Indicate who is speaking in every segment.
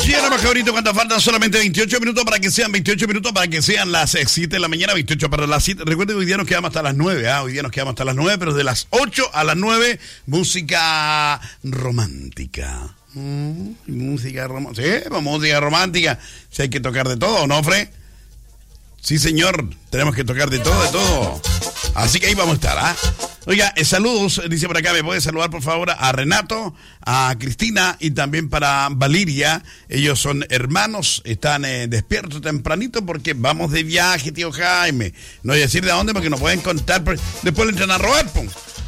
Speaker 1: Sí, lo más favorito cuando faltan solamente 28 minutos para que sean 28 minutos para que sean las 7 de la mañana, 28 para las 7. Recuerden que hoy día nos quedamos hasta las 9, hoy día nos quedamos hasta las 9, pero de las 8 a las 9, música romántica. Música romántica. Sí, música romántica. Si hay que tocar de todo, ¿no, Fred? Sí, señor, tenemos que tocar de todo, de todo. Así que ahí vamos a estar, ¿ah? Oiga, saludos, dice por acá, me puede saludar por favor a Renato, a Cristina y también para Valeria. Ellos son hermanos, están despiertos tempranito porque vamos de viaje, tío Jaime. No voy a decir de dónde porque no pueden contar, después le entran a robar, pues.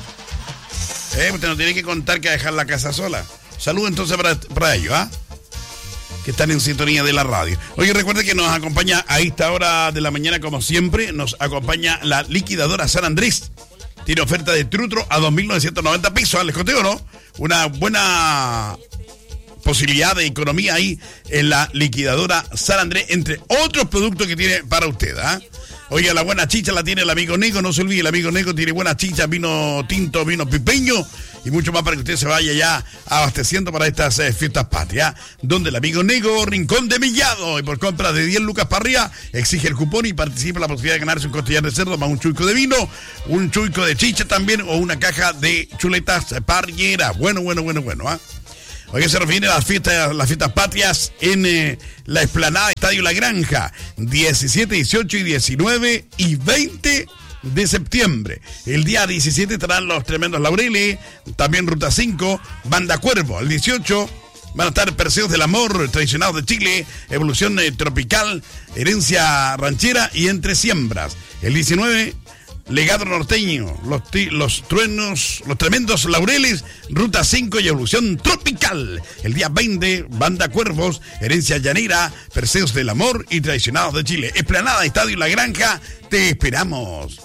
Speaker 1: Usted no tiene que contar que va a dejar la casa sola. Saludos entonces para ellos, ¿ah? Que están en sintonía de la radio. Oye, recuerde que nos acompaña a esta hora de la mañana, como siempre, nos acompaña la liquidadora San Andrés. Tiene oferta de trutro a 2.990 pesos, ¿les conté o no? Una buena posibilidad de economía ahí en la liquidadora San Andrés, entre otros productos que tiene para usted, ¿ah? Oiga, la buena chicha la tiene el amigo Nego, no se olvide, el amigo Nego tiene buena chicha, vino tinto, vino pipeño y mucho más para que usted se vaya ya abasteciendo para estas fiestas patrias, donde el amigo Nego, Rincón de Millado, y por compra de 10 lucas para arriba, exige el cupón y participa en la posibilidad de ganarse un costillar de cerdo más un chuico de vino, un chuico de chicha también o una caja de chuletas parrilleras. Bueno, ¿ah? Oye, se refiere a las fiestas patrias en la explanada Estadio La Granja, 17, 18 y 19 y 20 de septiembre. El día 17 estarán los tremendos Laureles, también Ruta 5, Banda Cuervo. El 18 van a estar Perseos del Amor, Tradicionados de Chile, Evolución Tropical, Herencia Ranchera y Entre Siembras. El 19... Legado Norteño, los truenos, los tremendos Laureles, Ruta 5 y Evolución Tropical. El día 20, Banda Cuervos, Herencia Llanera, Perseos del Amor y Traicionados de Chile. Explanada, Estadio La Granja, te esperamos.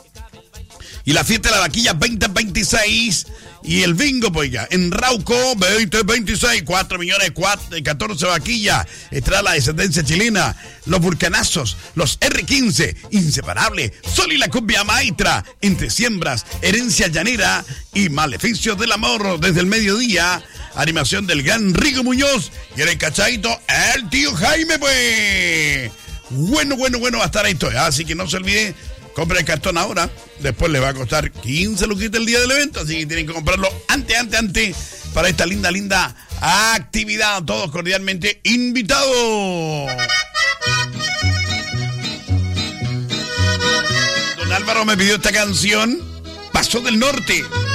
Speaker 1: Y la fiesta de la vaquilla 2026 y el bingo, pues ya, en Rauco 2026, 4.014 vaquillas. Estará la descendencia chilena, los vulcanazos, los R15, Inseparable, Sol y la Cumbia Maitra, Entre Siembras, Herencia Llanera y Maleficios del Amor. Desde el mediodía, animación del gran Rigo Muñoz y en el cachadito, el tío Jaime, pues. Bueno, va a estar ahí todo, así que no se olvide. Compre el cartón ahora, después le va a costar 15 luquitas el día del evento, así que tienen que comprarlo antes, para esta linda actividad. Todos cordialmente invitados. Don Álvaro me pidió esta canción, Paso del Norte.